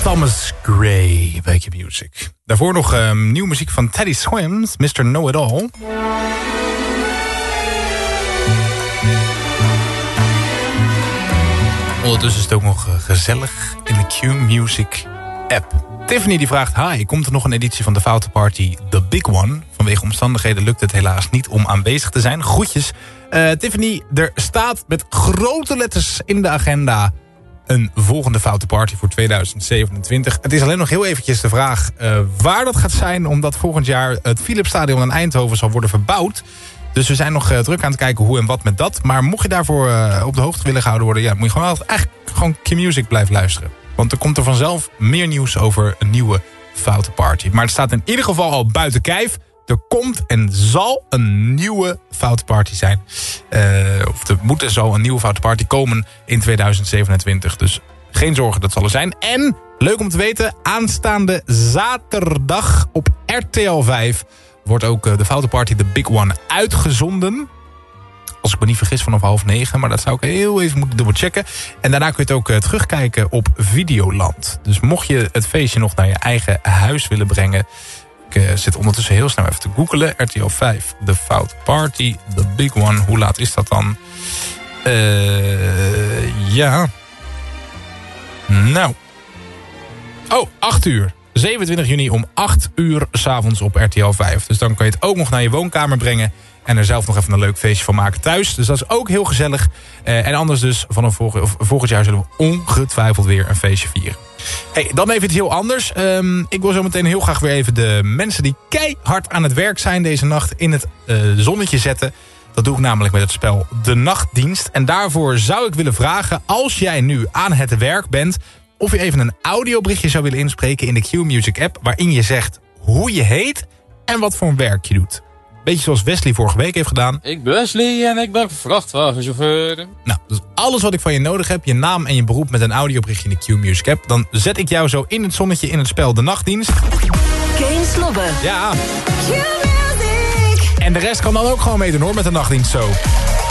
Thomas Gray bij Q-Music. Daarvoor nog nieuwe muziek van Teddy Swims, Mr. Know-It-All. Ondertussen is het ook nog gezellig in de Q-Music app. Tiffany die vraagt, hi, komt er nog een editie van de Foute Party The Big One? Vanwege omstandigheden lukt het helaas niet om aanwezig te zijn. Groetjes. Tiffany, er staat met grote letters in de agenda een volgende Foute Party voor 2027. Het is alleen nog heel eventjes de vraag waar dat gaat zijn, omdat volgend jaar het Philipsstadion in Eindhoven zal worden verbouwd. Dus we zijn nog druk aan het kijken hoe en wat met dat. Maar mocht je daarvoor op de hoogte willen gehouden worden, ja, moet je gewoon Q-Music blijven luisteren. Want er komt er vanzelf meer nieuws over een nieuwe Foute Party. Maar het staat in ieder geval al buiten kijf. Er komt en zal een nieuwe Foute Party zijn. Of er moet en zal een nieuwe Foute Party komen in 2027. Dus geen zorgen, dat zal er zijn. En, leuk om te weten, aanstaande zaterdag op RTL 5... wordt ook de Foute Party The Big One uitgezonden. Als ik me niet vergis vanaf 8:30. Maar dat zou ik heel even moeten dubbelchecken. En daarna kun je het ook terugkijken op Videoland. Dus mocht je het feestje nog naar je eigen huis willen brengen. Ik zit ondertussen heel snel even te googlen. RTL 5, The Foute Party, The Big One. Hoe laat is dat dan? Ja. Nou. Oh, 8 uur. 27 juni om 8 uur 's avonds op RTL 5. Dus dan kan je het ook nog naar je woonkamer brengen. En er zelf nog even een leuk feestje van maken thuis. Dus dat is ook heel gezellig. En anders dus, vanaf volgend jaar zullen we ongetwijfeld weer een feestje vieren. Hey, dan even iets heel anders. Ik wil zo meteen heel graag weer even de mensen die keihard aan het werk zijn deze nacht in het zonnetje zetten. Dat doe ik namelijk met het spel De Nachtdienst. En daarvoor zou ik willen vragen, als jij nu aan het werk bent, of je even een audioberichtje zou willen inspreken in de Q-Music app, waarin je zegt hoe je heet en wat voor een werk je doet. Beetje zoals Wesley vorige week heeft gedaan. Ik ben Wesley en ik ben vrachtwagenchauffeur. Nou, dus alles wat ik van je nodig heb, je naam en je beroep met een audioberichtje in de Q-Music app. Dan zet ik jou zo in het zonnetje in het spel De Nachtdienst. Geen slobben. Ja. Q-Music. En de rest kan dan ook gewoon meedoen hoor, met De Nachtdienst zo.